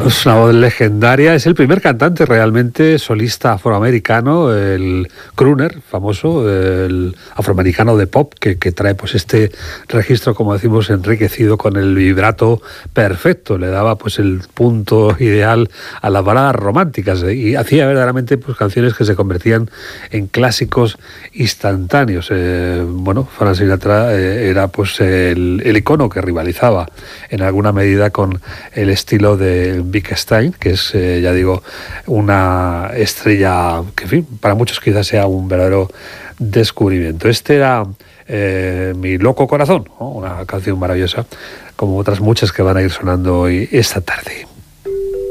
Es una voz legendaria, es el primer cantante realmente solista afroamericano, el crooner famoso, el afroamericano de pop, que trae pues este registro, como decimos, enriquecido con el vibrato perfecto, le daba pues el punto ideal a las baladas románticas, y hacía verdaderamente pues canciones que se convertían en clásicos instantáneos. Bueno, Frank Sinatra era pues el icono que rivalizaba en alguna medida con el estilo de Vic Stein, que es, ya digo, una estrella que, en fin, para muchos quizás sea un verdadero descubrimiento. Este era Mi loco corazón, ¿no? Una canción maravillosa, como otras muchas que van a ir sonando hoy esta tarde.